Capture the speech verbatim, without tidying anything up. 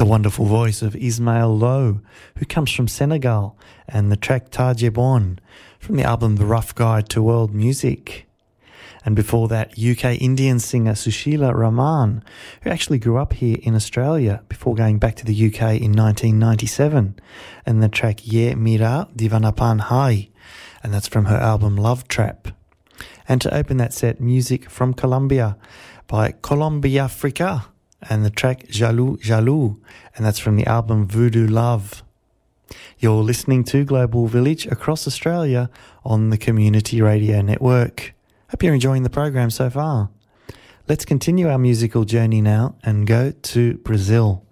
the wonderful voice of Ismail Lo, who comes from Senegal, and the track Tajebon from the album The Rough Guide to World Music. And before that, U K Indian singer Sushila Rahman, who actually grew up here in Australia before going back to the U K in nineteen ninety-seven, and the track Ye Mira Divanapan Hai, and that's from her album Love Trap. And to open that set, music from Colombia by Colombia Africa, and the track Jaloux Jaloux, and that's from the album Voodoo Love. You're listening to Global Village across Australia on the Community Radio Network. Hope you're enjoying the program so far. Let's continue our musical journey now and go to Brazil.